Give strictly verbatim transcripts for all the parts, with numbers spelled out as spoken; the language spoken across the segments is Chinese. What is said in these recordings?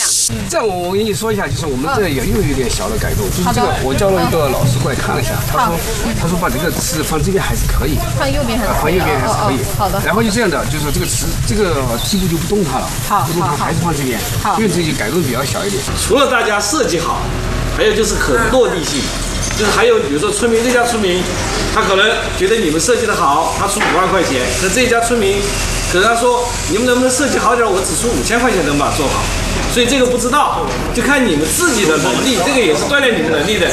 这样我我跟你说一下，就是我们这也又有点小的改动，就是这个我叫了一个老师过来看了一下，他说他说把这个池放这边还是可以， 放右边还是放右边还是可以。 好的。 然后就这样的，就是这个池这个梯步就不动它了， 好， 不动它还是放这边，因为这个改动比较小一点。 除了大家设计好，还有就是可落地性。就是还有，比如说村民这家村民，他可能觉得你们设计的好，他出五万块钱，那这一家村民，可能他说你们能不能设计好点，我只出五千块钱能把它做好。所以这个不知道，就看你们自己的能力，这个也是锻炼你们能力的。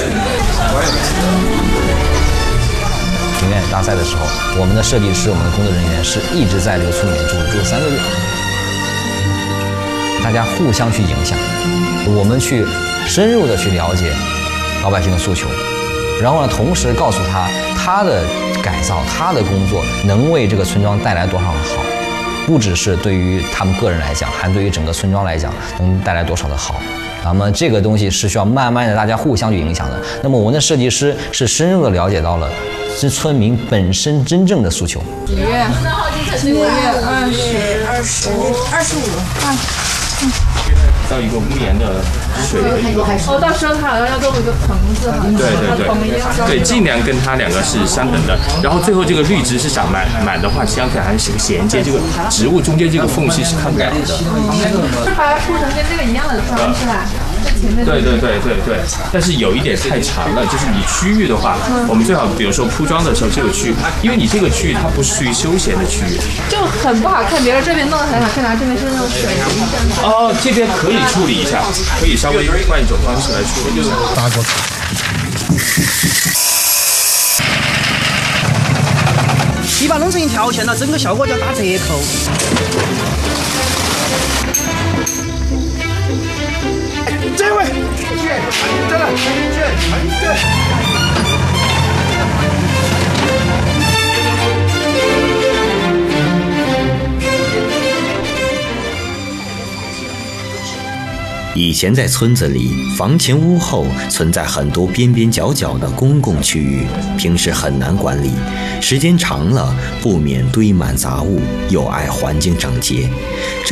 评选大赛的时候，我们的设计师、我们的工作人员是一直在这个村里面住，住了三个月，大家互相去影响，我们去深入的去了解老百姓的诉求，然后呢，同时告诉他他的改造、他的工作能为这个村庄带来多少的好，不只是对于他们个人来讲，还对于整个村庄来讲能带来多少的好。那么这个东西是需要慢慢的大家互相去影响的。那么我们的设计师是深入的了解到了是村民本身真正的诉求。 几月？几月？二十、二十、二十五。啊。 到一个屋檐的水的一个， 哦，到时候它好像要弄一个棚子哈， 对对对，对，尽量跟它两个是相等的。然后最后这个绿植是长满满的话，相对还是衔接这个植物中间这个缝隙是看不了的。 是把它铺成跟这个一样的砖是吧？ 对对对对对，但是有一点太长了，就是你区域的话，我们最好比如说铺装的时候这个区域，因为你这个区域它不是属于休闲的区域， 就很不好看。别人这边弄得很好看，然后这边是那种水泥这样子。 哦，这边可以处理一下，可以稍微换一种方式来处理，就是搭过。 你把弄成一条线了，整个效果就要打折扣。 这位，这个，这这。 以前在村子里，房前屋后存在很多边边角角的公共区域，平时很难管理，时间长了不免堆满杂物，有碍环境整洁。